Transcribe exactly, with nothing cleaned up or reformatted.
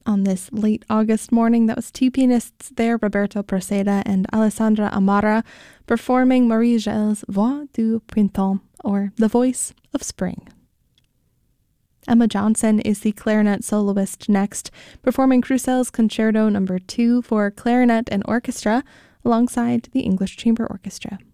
On this late August morning, that was two pianists there, Roberto Proceda and Alessandra Amara, performing Marie Gel's Voix du Printemps, or The Voice of Spring. Emma Johnson is the clarinet soloist next, performing Crousel's Concerto number two for clarinet and orchestra alongside the English Chamber Orchestra.